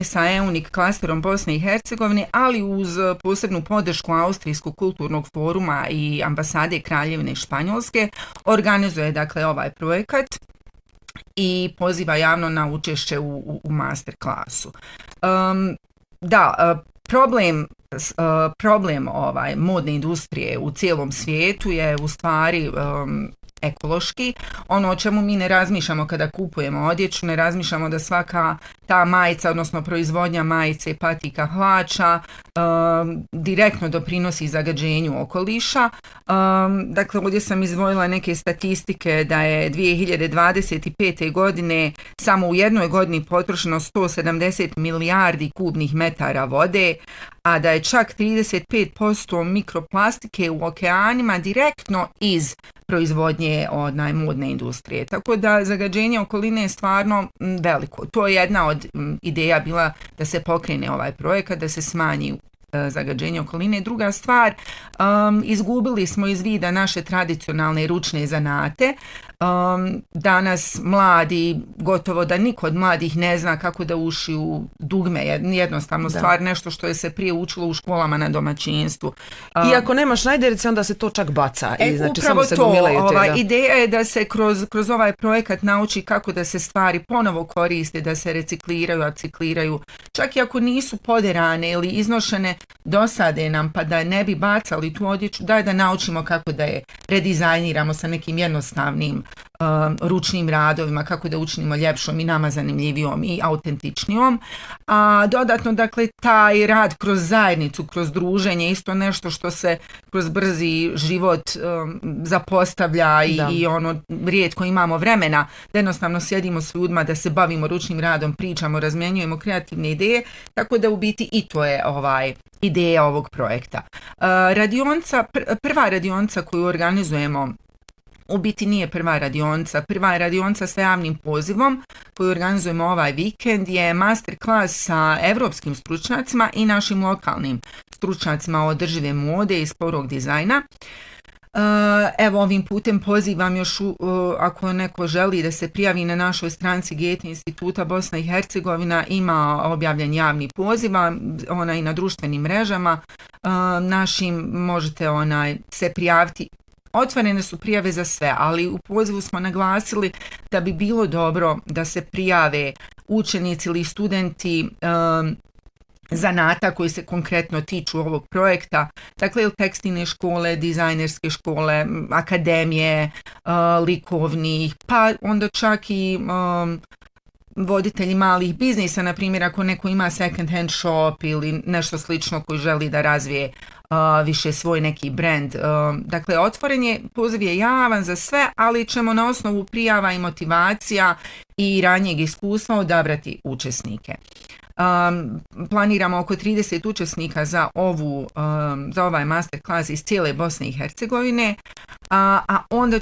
sa EUNIC klasterom Bosne i Hercegovine, ali uz posebnu podršku Austrijskog kulturnog foruma i ambasade Kraljevine Španjolske, organizuje dakle ovaj projekat i poziva javno na učešće u master klasu. Problem modne industrije u cijelom svijetu je u stvari ekološki. Ono o čemu mi ne razmišljamo kada kupujemo odjeću, ne razmišljamo da svaka ta majica, odnosno proizvodnja majice, patika, hlača direktno doprinosi zagađenju okoliša. Dakle, ovdje sam izdvojila neke statistike da je 2025. godine samo u jednoj godini potrošeno 170 milijardi kubnih metara vode, a da je čak 35% mikroplastike u okeanima direktno iz proizvodnje modne industrije. Tako da zagađenje okoline je stvarno veliko. To je jedna od ideja bila da se pokrene ovaj projekat, da se smanji zagađenje okoline. Druga stvar, izgubili smo iz vida naše tradicionalne ručne zanate. Danas mladi, gotovo da niko od mladih ne zna kako da ušiju dugme, jednostavno stvar, nešto što je se prije učilo u školama na domaćinstvu. I ako nema šnajderice, onda se to čak baca. Znači, upravo samo se gomilaju te, ideja je da se kroz ovaj projekat nauči kako da se stvari ponovo koriste, da se recikliraju, acikliraju, čak i ako nisu poderane ili iznošene, dosade nam, pa da ne bi bacali tu odjeću, daj da naučimo kako da je redizajniramo sa nekim jednostavnim ručnim radovima, kako da učinimo ljepšom i nama zanimljivijom i autentičnijom. A dodatno, dakle, taj rad kroz zajednicu, kroz druženje, isto nešto što se kroz brzi život zapostavlja i ono, rijetko imamo vremena da jednostavno sjedimo s ljudima, da se bavimo ručnim radom, pričamo, razmjenjujemo kreativne ideje, tako da u biti i to je ideja ovog projekta. Prva radionica koju organizujemo u biti nije prva je radionica sa javnim pozivom koju organizujemo ovaj vikend, je masterclass sa evropskim stručnjacima i našim lokalnim stručnjacima održive mode i sporog dizajna. Evo, ovim putem pozivam još ako neko želi da se prijavi na našoj stranici Goethe instituta Bosna i Hercegovina, ima objavljen javni poziv, i na društvenim mrežama našim možete se prijaviti. Otvorene su prijave za sve, ali u pozivu smo naglasili da bi bilo dobro da se prijave učenici ili studenti zanata koji se konkretno tiču ovog projekta, dakle tekstilne škole, dizajnerske škole, akademije, likovnih, pa onda čak i voditelji malih biznisa, na primjer ako neko ima second hand shop ili nešto slično koji želi da razvije više svoj neki brand. Dakle, poziv je javan za sve, ali ćemo na osnovu prijava i motivacija i ranijeg iskustva odabrati učesnike. Planiramo oko 30 učesnika za ovaj masterclass iz cijele Bosne i Hercegovine, a onda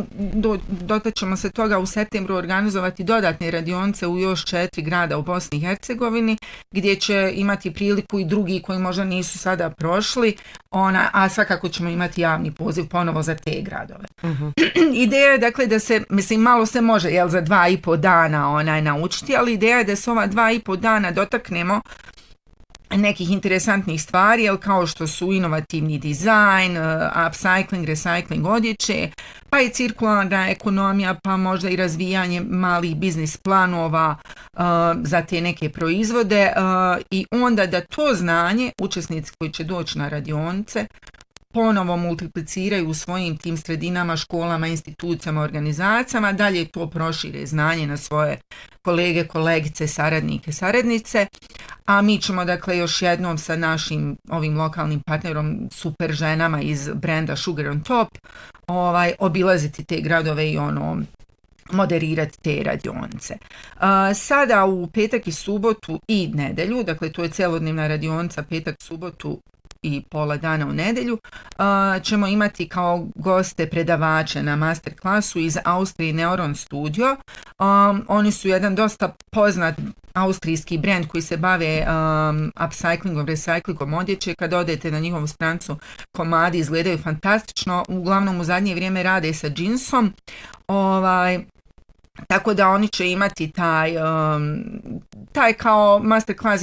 ćemo se toga u septembru organizovati dodatne radionice u još 4 grada u Bosni i Hercegovini, gdje će imati priliku i drugi koji možda nisu sada prošli, a svakako ćemo imati javni poziv ponovo za te gradove. Ideja je dakle da se, malo se može za 2,5 dana naučiti, ali ideja je da se ova 2,5 dana dotaknemo nekih interesantnih stvari, kao što su inovativni dizajn, upcycling, recycling odjeće, pa i cirkularna ekonomija, pa možda i razvijanje malih biznis planova za te neke proizvode, i onda da to znanje učesnici koji će doći na radionice ponovo multipliciraju u svojim tim sredinama, školama, institucijama, organizacijama, dalje to prošire znanje na svoje kolege, kolegice, saradnike, saradnice, a mi ćemo dakle još jednom sa našim ovim lokalnim partnerom, super ženama iz brenda Sugar on Top, obilaziti te gradove i moderirati te radionice. Sada u petak i subotu i nedjelju, dakle to je celodnevna radionica petak, subotu i pola dana u nedjelju, ćemo imati kao goste predavače na masterclassu iz Austrije Neuron Studio. Oni su jedan dosta poznat austrijski brand koji se bave upcyclingom, recyclingom odjeće. Kada odete na njihovu stranicu, komadi izgledaju fantastično, uglavnom u zadnje vrijeme rade sa džinsom. Tako da oni će imati taj kao masterclass